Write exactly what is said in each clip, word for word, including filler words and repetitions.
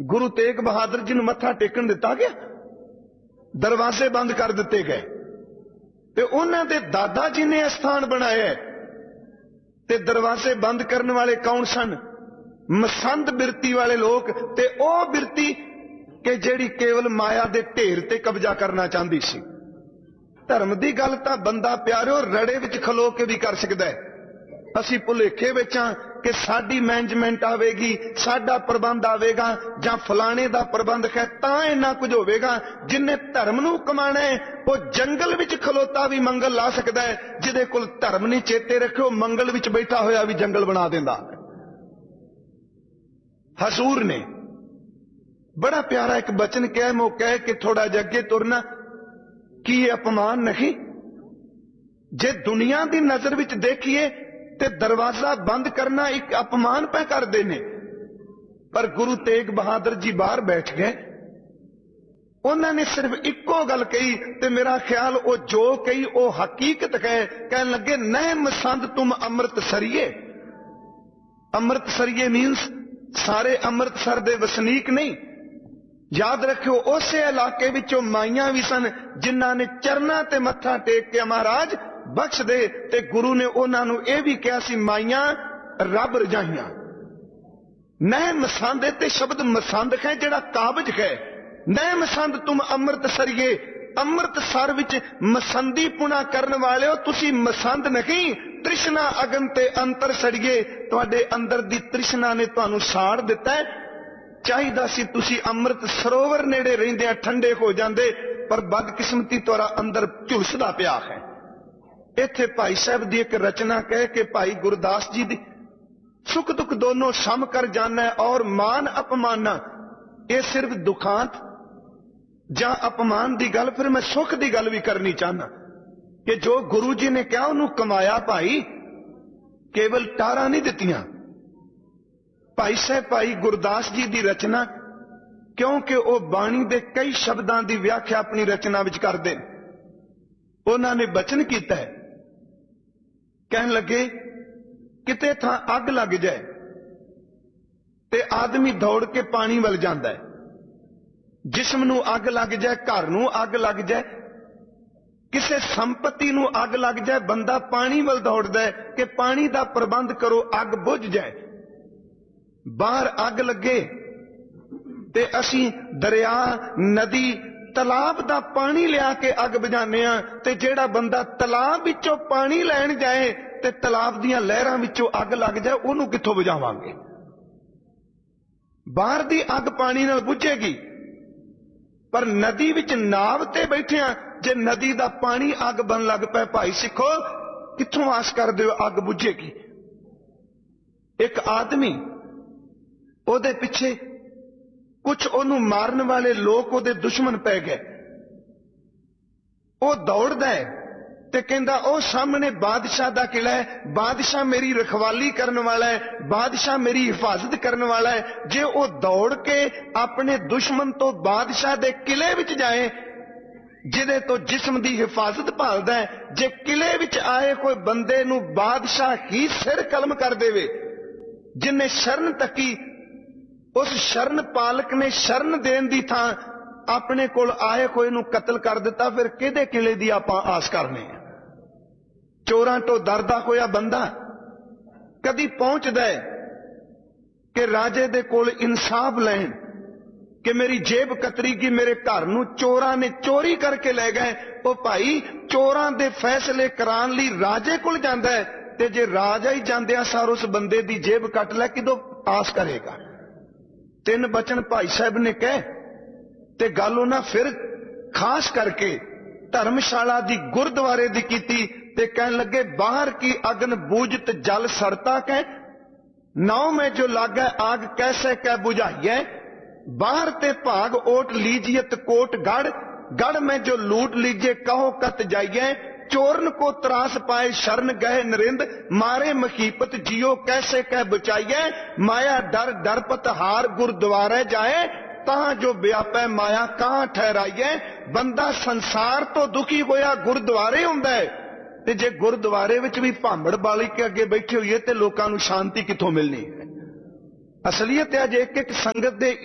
गुरु तेग बहादुर जी नूं मत्था टेकण दिता गया, दरवाजे बंद कर दिते गए ते उन्हां दे दादा जी ने स्थान बनाया ते दरवाजे बंद करने वाले कौन सन? मसंद बिरती वाले लोग ते ओ बिरती कि जिहड़ी केवल माया दे ढेर ते कब्जा करना चाहती सी। धर्म की गल तां बंदा प्यारिओ रड़े विच खलो के भी कर सकदा है। असीं भुलेखे विच हां कि साडी मैनेजमेंट आवेगी, साडा प्रबंध आवेगा जां फलाणे दा प्रबंध है तां इन्ना कुछ होवेगा। जिन्ने धर्म नूं कमाना है वो जंगल विच खलोता भी मंगल ला सकदा है, जिहदे कोल धर्म नहीं चेते रखिओ मंगल विच बैठा होया भी जंगल बना दिंदा। हजूर ने बड़ा प्यारा एक बचन कह मैं कह के थोड़ा जिहा अगे तुरना कि ये अपमान नहीं? जे दुनिया की नजर विच देखिए ते दरवाजा बंद करना एक अपमान पे करते हैं, पर गुरु तेग बहादुर जी बाहर बैठ गए। उन्होंने सिर्फ इको गल कही ते मेरा ख्याल वो जो कही वो हकीकत कह कह लगे, न मसंद तुम अमृतसरिये। अमृतसरिये मीन्स सारे अमृतसर दे वसनीक नहीं। याद रखियो उस इलाके विचों माइयां भी सन जिन्हां ने चरना ते मत्था टेक के महाराज बख्श दे, ते गुरु ने उन्हां नूं यह भी कहा सी माइयां रब रजाइयां। न मसंद ते शब्द मसंद है जिहड़ा काबज है। न मसंद तुम अमृतसरिये, अमृतसर विच मसंदी पुना करन वाले हो तुसी मसंद नहीं। तृष्णा अगन ते अंतर सड़िए, तुहाडे अंदर दी तृष्णा ने तुहानूं साड़ दिता है। चाहिदा सी तुसी अमृत सरोवर नेड़े रहिंदे ठंडे हो जांदे, पर बदकिस्मती तुहाडा अंदर झुलसदा पिया है। इत्थे भाई साहब दी एक रचना कह के भाई गुरदास जी दी सुख दुख दोनों सम कर जाना है और मान अपमाना, ये सिर्फ दुखांत जां अपमान दी गल, फिर मैं सुख दी गल भी करनी चाहना कि जो गुरु जी ने कहा उन्होंने कमाया भाई, केवल टारा नहीं दित्तियां। भाई साहब भाई गुरदास जी की रचना, क्योंकि वह बाणी दे कई शब्दों की व्याख्या अपनी रचना विच करदे, उन्होंने बचन किया है। कहन लगे किते थां अग लग जाए ते आदमी दौड़ के पानी वल जांदा है, जिस्म नूं अग लग जाए, घर नूं अग लग जाए, किसी संपत्ति नूं अग लग जाए, बंदा पानी वल दौड़दा है कि पानी दा प्रबंध करो अग बुझ जाए। बाहर अग लगे ते असीं दरिया नदी तलाब दा पानी लिया के अग बुझाने आ, ते जेड़ा बंदा तलाब विचों पानी लैण जाए ते तलाब दियां लहरां विचों अग लग जाए, उहनूं कित्थों बुझावांगे? बाहर दी अग पानी नाल बुझेगी, पर नदी विच नाव ते बैठे आ, जे नदी दा पानी अग बन लग पे भाई सिखो कित्थों आस करदे हो अग बुझेगी? एक आदमी ओदे पिछे कुछ ओनू मारन वाले लोग ओदे दुश्मन पै गए, ओ दौड़दा है ते कहंदा ओ सामने बादशाह दा किला है, बादशाह मेरी रखवाली करने वाला है, बादशाह मेरी हिफाजत करने वाला है। जे ओ दौड़ के अपने दुश्मन तो बादशाह दे किले विच जाए जिदे तो जिस्म दी हिफाजत भालदा है, जे किले विच आए कोई बंदे नू बादशाह ही सिर कलम कर देवे, जिन्ने शरण तकी उस शरण पालक ने शरण देन दी थां अपने कोल आए कोई नू कतल कर दिता, फिर किहदे किले दी आपां आस करने? चोरां तो डरदा होया बंदा कदी पहुंचदा है कि राजे दे कोल इंसाफ लैण कि मेरी जेब कतरी गई, मेरे घर नू चोरां ने चोरी करके ले गए। ओ भाई चोरां दे फैसले करान लई राजे कोल जांदा है, ते जे राजा ही जांदियां सार उस बंदे दी जेब कट लै, किदों आस करेगा? तीन बचन भाई साहब ने कहे ते गल उन्हां फिर खास करके धर्मशाला दी गुरुद्वारे दी कीती ते कहन लगे बाहर की अग्न बूझत जल सरता कै, नाव में जो लागे आग कैसे कै बुझाइए, बाहर ते भाग ओट लीजियत कोट गढ़, गढ़ में जो लूट लीजिए कहो कत जाइए, चोरन को त्रास पाए शरण गए नरिंद, मारे मखीपत जियो कैसे कह बचाइए, माया डर डरपत हार गुरुद्वारे जाए, तहां जो व्यापै माया कहां ठहराइए। बंदा संसार तो दुखी होया गुरुद्वारे हुंदा है, ते जे गुरुद्वारे विच भी भांबड़ बाली के अगे बैठे होइए ते लोकां नूं शांति कित्थों मिलनी है? असलीयत अज एक एक संगत दे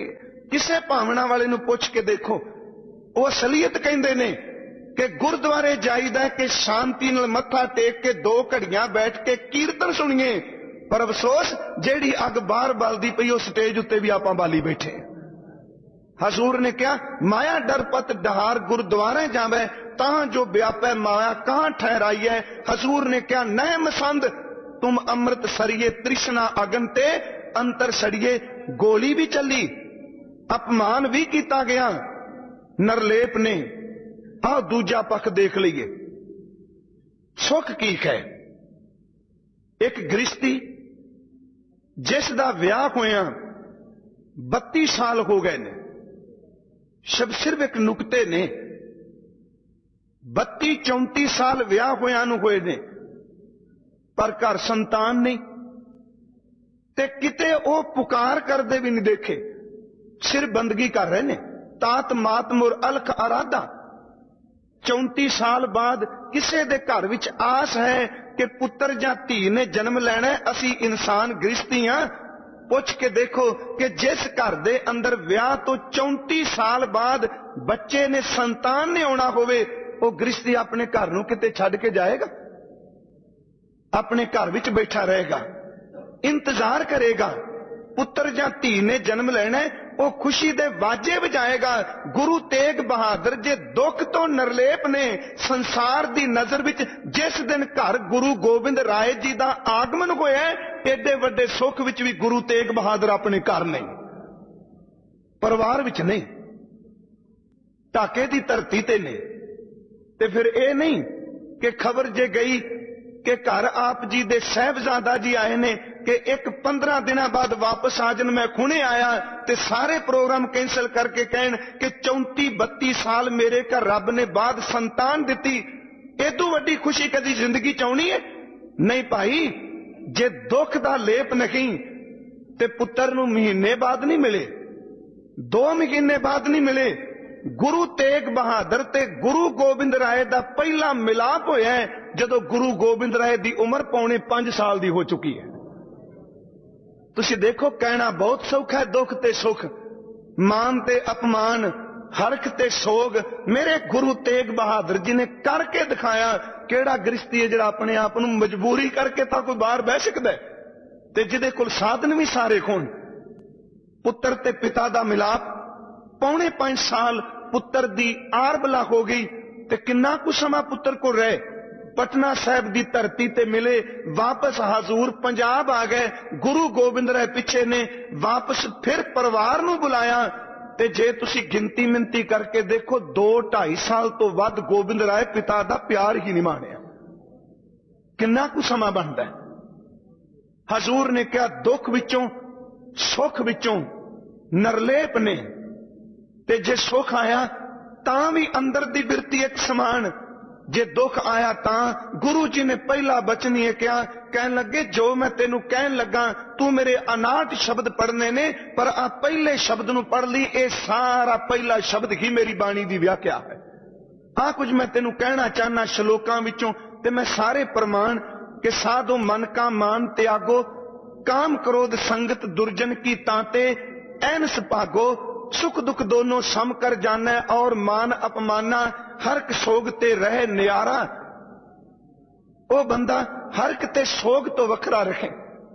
किसे भावना वाले नूं पुछ के देखो, वो असलीयत कहंदे ने कि गुरुद्वारे जाईदा कि शांति नाल मत्था टेक के दो घड़ियां बैठ के कीर्तन सुनिए, पर अफसोस जेड़ी अग बाहर बलदी पई उस स्टेज उत्ते भी आपां बाली बैठे। हजूर ने कहा माया डरपत डहार गुरुद्वारे जावे तां जो व्यापै माया कहां ठहराई है। हजूर ने कहा नह मसंद तुम अमृत सरिये तृष्णा अगन ते अंतर सड़िए। गोली भी चली, अपमान भी किया गया, नरलेप ने। आओ दूजा पक्ष देख लीए, सुख की है। एक गृहस्थी जिस दा विआह होया बत्ती साल हो गए ने, शब सिर्फ एक नुकते ने, बत्ती चौंती साल विआह होया नूं होए ने, पर घर संतान नहीं, ते किते ओ पुकार करदे भी नहीं देखे, सिर बंदगी कर रहे ने। तात मात मुर अलख अराधा। चौंती साल बाद किसे दे घर विच आस है कि पुत्र जां धी ने जन्म लैना, असी इंसान गृहस्थी हां। पुछ के देखो कि जिस घर दे अंदर विआह तो चौंती साल बाद बच्चे ने संतान ने आना होवे, वो गृहस्थी अपने घर नूं किते छड्ड के जाएगा? अपने घर विच बैठा रहेगा, इंतजार करेगा। पुत्र जां धी ने जन्म लेना है, वो खुशी दे वाजे बजाएगा। गुरु तेग बहादुर जे दुख तो नरलेप ने संसार दी नजर विच जिस दिन घर गुरु गोबिंद राय जी दा आगमन होया, एडे वड्डे सुख विच भी गुरु तेग बहादुर अपने घर नहीं, परिवार विच नहीं, ढाके दी धरती ते ने। ते फिर ये नहीं कि खबर जे गई कि घर आप जी दे साहबजादा जी आए ने कि एक पंद्रह दिन बाद वापस आ जन, मैं खुणे आया, ते सारे प्रोग्राम कैंसिल करके कहन कि चौंती बत्ती साल मेरे घर रब ने बाद संतान दिती। एदू वड्डी खुशी कदी जिंदगी चाहनी है? नहीं भाई, जे दुख दा लेप नहीं ते पुत्र नूं महीने बाद नहीं मिले, दो महीने बाद नहीं मिले। गुरु तेग बहादुर ते गुरु गोबिंद राय दा पहला मिलाप होया है जदों गुरु गोबिंद राय दी उम्र पौने पांच साल दी हो चुकी है। तुसी देखो, कहना बहुत सौखा है, दुख ते सुख, मान ते अपमान, हरख ते सोग मेरे गुरु तेग बहादुर जी ने करके दिखाया। केड़ा गृहस्थी है जिहड़ा अपने आप नूं मजबूरी करके तां कोई बाहर बह सकदा है, ते जिहदे कोल साधन भी सारे होण। पुत्र ते पिता दा मिलाप, पौने पांच साल पुत्र दी आरबला हो गई, ते किन्ना कुछ समा पुत्र को रहे। पटना साहब दी धरती ते मिले, वापस हजूर पंजाब आ गए। गुरु गोबिंद राय पिछे ने वापस फिर परिवार नूं बुलाया, ते जे तुसी गिनती मिनती करके देखो, दो ढाई साल तो वध गोबिंद राय पिता दा प्यार ही नहीं मानिया। किन्ना कुछ समा बनदा है। हजूर ने कहा दुख विचों सुख विचों नरलेप ने, ते जे सुख आया तां भी अंदर दी बिरती एक समान, जे दुख आया तां गुरु जी ने पहला बचन ये कहा, कहन लगे जो मैं तेनू कहन लगा तू मेरे अनाट शब्द पढ़ने ने, पर आ पहले शब्द नू पढ़ ली, ए सारा पहला शब्द ही मेरी बाणी दी व्याख्या है। आ कुछ मैं तेनू कहना चाहना श्लोकां विचों, ते मैं सारे प्रमाण के साधो मन का मान त्यागो, काम क्रोध संगत दुर्जन की तांते ऐनस भागो, सुख दुख दोनों सम कर जाना, और मान अपमाना हरक सोग ते रहे न्यारा। ओ बंदा हरक ते सोग तो वखरा रखे,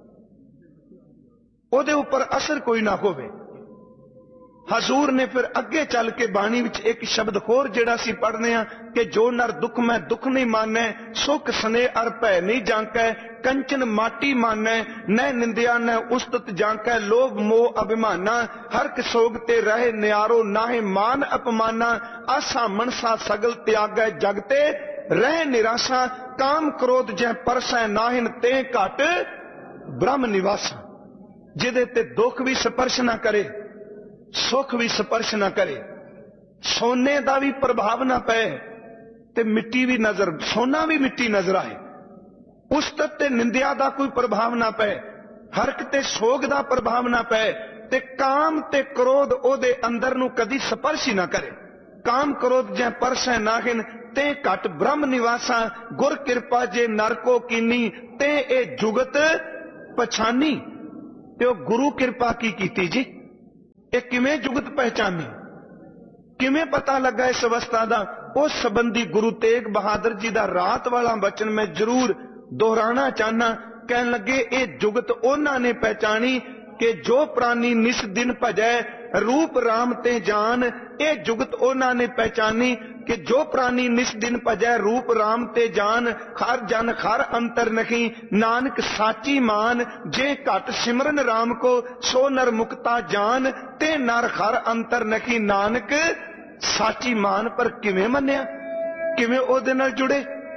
ओदे ऊपर असर कोई ना होवे। हजूर ने फिर अगे चल के बाणी विच एक शब्द होर जेड़ा सी पढ़ने आ कि जो नर दुख मैं दुख नहीं मानै, सुख स्नेह अर भय नहीं जांकै, कंचन माटी मानै, न निंदिया न उस्तत जांकै, लोभ मोह अभिमाना, हरक सोग ते रहे न्यारो, नाहे मान अपमाना, आसा मनसा सगल त्यागै जगते, रह निराशा, काम क्रोध जै परसै नाहिन, ते घट ब्रह्म निवासा। जिदे ते दुख भी स्पर्श ना करे, सुख भी स्पर्श ना करे, सोने का भी प्रभाव ना पए, ते मिट्टी भी नजर, सोना भी मिट्टी नजर आए, उस्तत ते निंदिया का कोई प्रभाव ना पए, हरक ते सोग का प्रभाव ना पए, ते काम ते क्रोध ओदे अंदर नू कदी स्पर्श ही ना करे। काम क्रोध जै परसै नाहिन, ते घट ब्रह्म निवासा, गुर कृपा जे नर को कीनी, ते ए जुगत पछानी। ते गुरु कृपा की कीती जी, ये किवें जुगत पहचानी, किवें पता लगा इस अवस्था का? उस संबंधी गुरु तेग बहादुर जी का रात वाला बचन मैं जरूर दोहराना चाहना। कहन लगे ये जुगत उन्हां ने पहचानी कि जो प्राणी निस दिन भजै रूप राम ते जान। ये जुगत उन्हां ने पहचानी कि जो प्राणी निस दिन भजै रूप राम ते जान। हर जन हर अंतर नहीं नानक साची मान। जे घट सिमरन राम को सो नर मुक्ता जान। ते नर हर अंतर नहीं नानक साची मान। पर किवें मन्निया, किवें ओदे नाल जुड़े?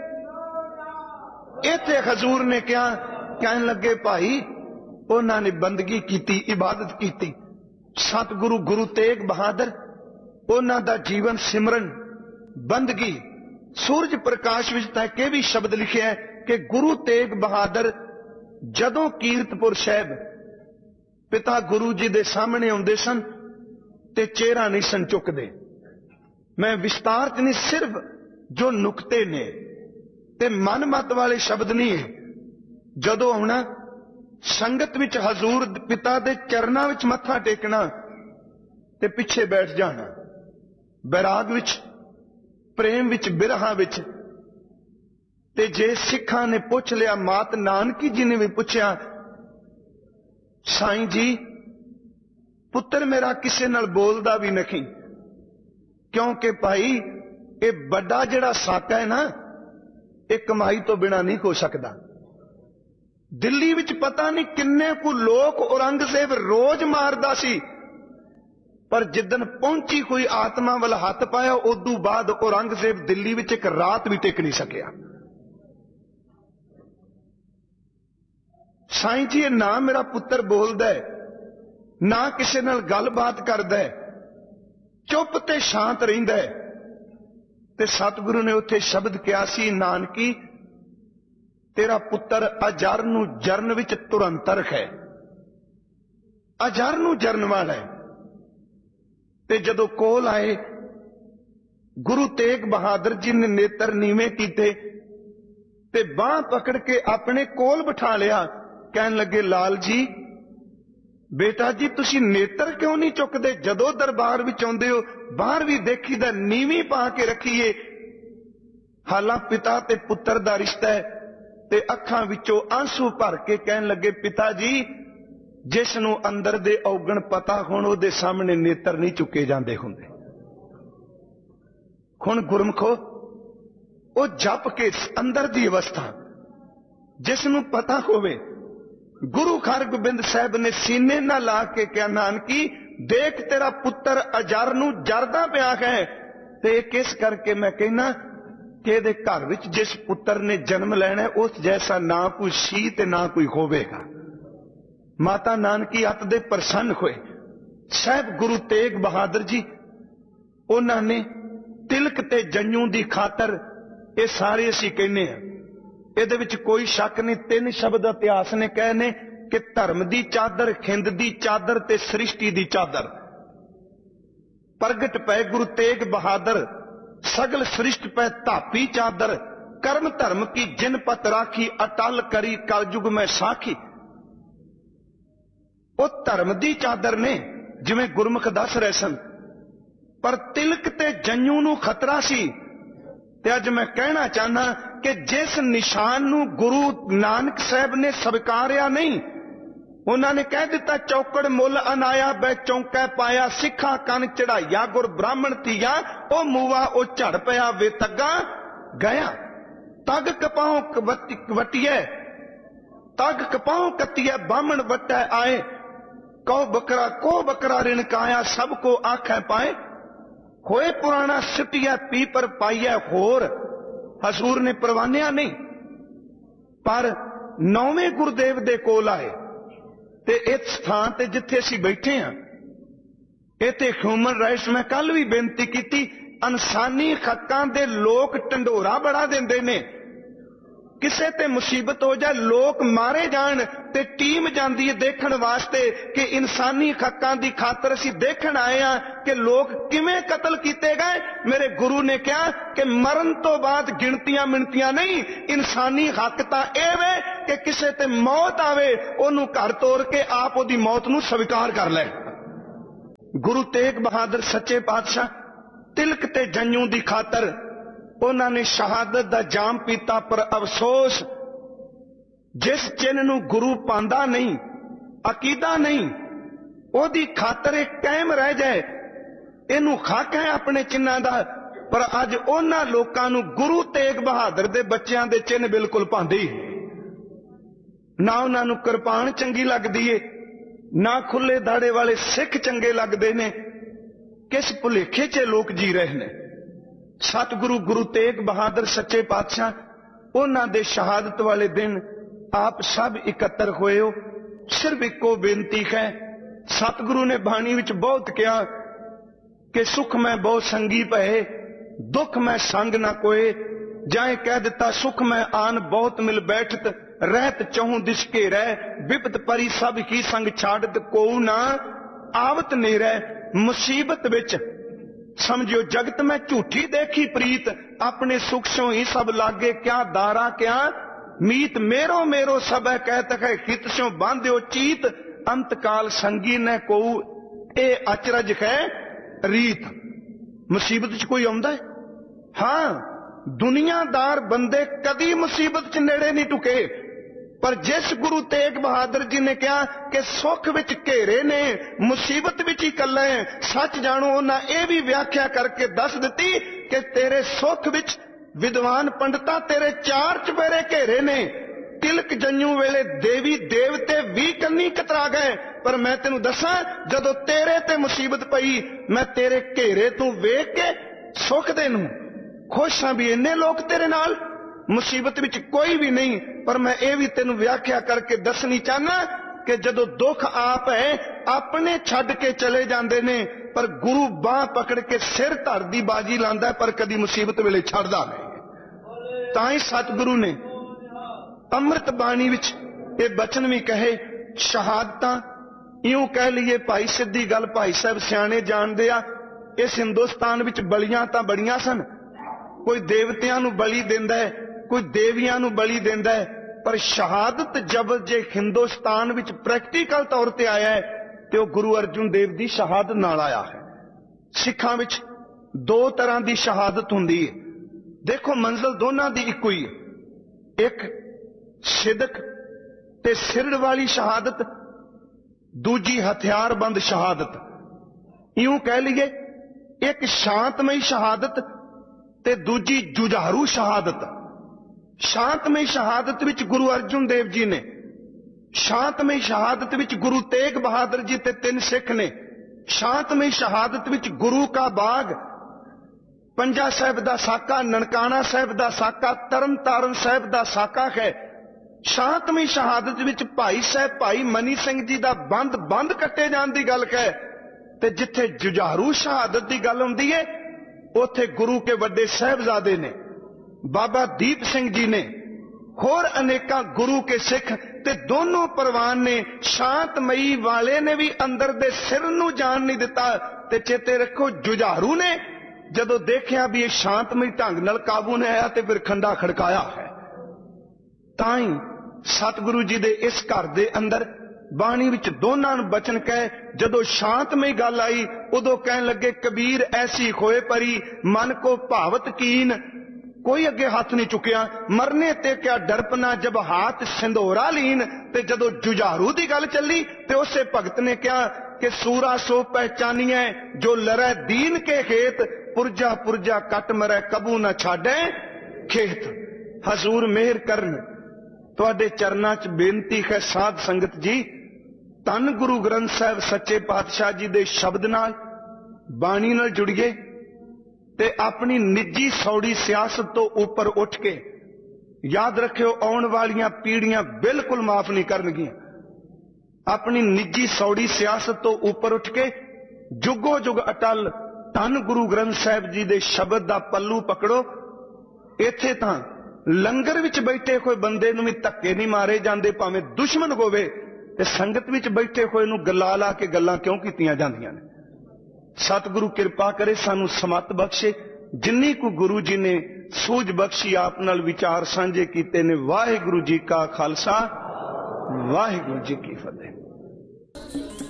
इत्थे हजूर ने क्या कहन लगे? भाई उन्होंने बंदगी की, इबादत की। सतगुरु गुरु तेग बहादुर उन्हां दा जीवन सिमरन बंदगी। सूरज प्रकाश विच तां के भी शब्द लिखे है कि गुरु तेग बहादुर जदों कीरतपुर साहिब पिता गुरु जी दे सामने आउंदे सन ते चेहरा नहीं सन चुकदे। मैं विस्तार च नहीं, सिर्फ जो नुकते ने ते मन मत वाले शब्द नहीं है। जदों आउणा संगत विच हजूर पिता दे चरनां विच मत्था टेकना ते पिछे बैठ जाना। बैराग विच, प्रेम विच, बिरहा विच। ते जे सिखां ने पुछ लिया, मात नानकी जी ने भी पुछया, साईं जी पुत्र मेरा किसे नाल बोलदा भी नहीं, क्योंकि भाई ये बड़ा जिहड़ा साका है ना, ये कमाई तो बिना नहीं हो सकता। दिल्ली विच पता नहीं किन्ने को लोग औरंगजेब रोज मारदा सी, पर जिदन पहुंची कोई आत्मा वाल हाथ पाया उदू बाद औरंगजेब दिल्ली विच एक रात भी टिक नहीं सकिया। साईं जी ना मेरा पुत्र बोलदा है, ना किसी नाल गलबात करदा है, चुप ते शांत रहिंदा है। ते सतगुरु ने उत्थे शब्द कहा सी, नानकी तेरा पुत्र अजर नू जरन विच तुरंतर है, अजर नू जरन वाला है। ते जदों कोल आए गुरु तेग बहादुर जी ने नेत्र नीवे कीते ते बांह पकड़ के अपने कोल बिठा लिया। कहन लगे, लाल जी बेटा जी तुसी नेत्र क्यों नहीं चुकदे? जदों दरबार विच आउंदे हो बाहर भी देखीदा नीवी पा के रखीए। हालां पिता ते पुत्र दा रिश्ता है। ते अखां विचों आंसू भर के कहन लगे, पिता जी जिसनू अंदर दे औगण पता होण उहदे सामने नेत्र नहीं चुके जांदे हुंदे। हुण गुरमुखो ओ जप के अंदर दी अवस्था जिसनू पता होवे, गुरु हरगोबिंद साहब ने सीने ना ला के क्या, नानकी देख तेरा पुत्र अजर नू जरदा पिया है। ते किस करके मैं कहना कि इहदे घर विच जिस पुत्र ने जन्म लेना है उस जैसा ना कोई सी ते ना कोई होवेगा। माता नानकी अत दे प्रसन्न हुए। साहब गुरु तेग बहादुर जी उन्होंने तिलक ते जंजू दी खातर ये सारे असीं कहने हैं, इहदे विच कोई शक नहीं। तीन शब्द इतिहास ने कहने कि धर्म दी चादर, खिंद दी चादर ते सृष्टि दी चादर। प्रगट पै गुरु तेग बहादुर सगल सृष्ट पै धापी चादर। कर्म धर्म की जिन पत राखी अटल करी कलयुग में साखी। वो धर्म दी चादर ने जिवें गुरमुख दस रहे सन, पर तिलक ते जंजू नू खतरा सी। ते अज मैं कहना चाहना कि जिस निशान नू गुरु नानक साहब ने स्वीकारिया नहीं, उन्होंने कह दिता चौकड़ मुल अनाया बै चौंकै पाया। सिखा कन चढ़ाइया गुर ब्राह्मण थिया, ओ मूवा ओ झड़ पया वे तग्गा गया। तग कपाओ वटिए तग कपाओ कतिए बामण वटै आए। कौ बकरा को बकरा रिणकाया सबको आखै पाए। होए पुराना सिटिया पी पर पाइया होर। हजूर ने परवानिया नहीं, पर नौवें गुरुदेव दे कोल आए ते इस स्थान ते जिथे असीं बैठे हां इत्थे ह्यूमन राइट्स मैं कल भी बेनती की, इंसानी हक्कां दे लोग ढंडोरा बड़ा देंदे ने। किसे ते मुसीबत हो जाए, लोग मारे जान ते टीम जांदी है देखण वास्ते कि इंसानी हक्कां दी खातर असीं देखण आए हां कि लोग किवें कतल कीते गए। मेरे गुरु ने कहा कि मरण तो बाद गिणतियां मिणतियां नहीं, इंसानी हक तां इह वे कि किसे ते मौत आवे ओनू घर तोड़ के आप ओदी मौत नू स्वीकार कर ले। गुरु तेग बहादुर सच्चे पातशाह तिलक ते जंजू दी खातर उन्होंने शहादत दा जाम पीता, पर अफसोस जिस चिन्ह नूं गुरु पांदा नहीं, अकीदा नहीं, ओदी खातर कायम रह जाए, इनू हक है अपने चिन्हां दा। पर अज उन्हां लोकां नूं गुरु तेग बहादुर दे बच्चियां दे चिन्ह बिल्कुल पांदे ही ना। उन्हां नूं किरपान चंगी लगदी है, ना खुले दाड़े वाले सिख चंगे लगते ने। किस भुलेखे च लोग जी रहे ने। सतगुरु गुरु तेग बहादुर सच्चे पातशाह उन्हां दे शहादत वाले दिन आप सब इकट्ठे होए हो। सिर्फ इको बेनती है, सतगुरु ने बाणी विच बहुत कहा कि सुख मैं बहुत संगी पए, दुख मैं संग ना कोए। जाए कह दिता सुख मैं आन बहुत मिल बैठत, रहत चहु दिश घेरै, विपत परी सब ही संग छाड़त, को ना आवत नेरै। मुसीबत विच समझो जगत में झूठी देखी प्रीत, अपने सुख सो ही सब लागे, क्या दारा क्या मीत। मेरो मेरो सब है कहत है, हित सो बांध्यो चीत, अंत काल संगी न को ए अचरज है रीत। मुसीबत च कोई आउंदा है? हां, दुनियादार बंदे कदी मुसीबत च नेड़े नहीं टुके, पर जिस गुरु तेग बहादुर जी ने कहा कि सुख विच घेरे ने, मुसीबत विच ही कल्ला है। सच जानो उन्हें यह भी व्याख्या करके दस दी कि तेरे सुख विच विद्वान पंडिता तेरे चार चपेरे घेरे ने। तिलक जंजू वेले देवी देवते भी कन्नी कतरा गए, पर मैं तेनू दसा जदों तेरे ते मुसीबत पई, मैं तेरे घेरे तू वेख के सुख दे नू खुश हाँ भी इन्ने लोग तेरे नाल, मुसीबत विच कोई भी नहीं। पर मैं ये भी तेनू व्याख्या करके दसनी चाहना कि जदों दुख आप है अपने छड़ के चले जाते ने, पर गुरु बाह पकड़ के सिर धर दी बाजी लांदा है, पर कदी मुसीबत वेले छड़दा नहीं। तां ही सतगुरु ने अमृत बाणी विच ये बचन भी कहे, शहादतां यूं कह लीए भाई सीधी गल भाई साहब सियाणे जानदे आ, इस हिंदुस्तान विच बलियां तां बड़ियां सन। कोई देवतियां नूं बली दिंदा है, कोई देवियां नूं बली दिंदा है, पर शहादत जब जे हिंदुस्तान विच प्रैक्टिकल तौर ते आया है तो गुरु अर्जुन देव दी शहादत नाल आया है। सिखां विच दो तरह की शहादत हुंदी है। देखो मंजिल दोनों की इको ही है, एक सिदक ते सिरड़ वाली शहादत, दूजी हथियारबंद शहादत। यूं कह लीए एक शांतमई शहादत ते दूजी जुझारू शहादत। शांतमई शहादत विच गुरु अर्जुन देव जी ने, शांतमई शहादत विच गुरु तेग बहादुर जी ते तीन सिख ने, शांतमई शहादत विच गुरु का बाग, पंजा साहिब दा साका, ननकाना साहिब दा साका, तरन तारण साहिब दा साका है। शांतमई शहादत विच भाई साहब भाई मनी सिंह जी दा बंद बंद कट्टे जाण दी गल है, ते जिथे जुझारू शहादत की गल हुंदी है उथे गुरु के वड्डे साहिबजादे ने, बाबा दीप सिंह जी ने, होर अनेका गुरु के सिख ते दोनों परवान ने। शांतमई वाले ने भी अंदर दे सिर नूं जान नहीं दिता, ते चेते रखो जुझारू ने जदों देखिया भी ये शांतमई ढंग नाल काबू ने आया ते फिर खंडा खड़काया है। तां ही सतगुरु जी दे इस घर दे अंदर बाणी विच दोनों बचन कहे, जदों शांतमई गल आई उदों कहन लगे कबीर ऐसी खोए परी, मन को भावत कीन। कोई अगे हाथ नहीं चुकिया, मरने ते क्या डरपना जब हाथ सिंदूरा लीन। ते जदों जुझारू दी गल चली ते उसे भगत ने कहा कि सूरा सो पहचानिए जो लरै दीन के खेत, पुरजा पुरजा कट मरै कबू न छाड़े खेत। हजूर मेहर करन, तुहाडे चरनां च बेनती है साध संगत जी, धन गुरु ग्रंथ साहिब सच्चे पातशाह जी दे शब्द नाल बाणी नाल जुड़िए ते अपनी निजी सौड़ी सियासत तो ऊपर उठ के, याद रखियो आने वालियां पीढ़ियां बिल्कुल माफ नहीं करनगियां। अपनी निजी सौड़ी सियासत तो ऊपर उठ के जुगो जुग अटल धन गुरु ग्रंथ साहिब जी दे शब्द दा पल्लू पकड़ो। इत्थे तां लंगर विच बैठे कोई बंदे नूं भी धक्के नहीं मारे जांदे, भावें दुश्मन होवे, ते संगत विच बैठे होए नूं गल्ला ला के गल्लां क्यों कीतियां जांदियां ने। सतगुरु कृपा करे सानू समत बख्शे, जिन्नी को गुरु जी ने सूझ बख्शी आप नाल विचार सांझे कीते ने। वाहिगुरु जी का खालसा, वाहिगुरु जी की फतेह।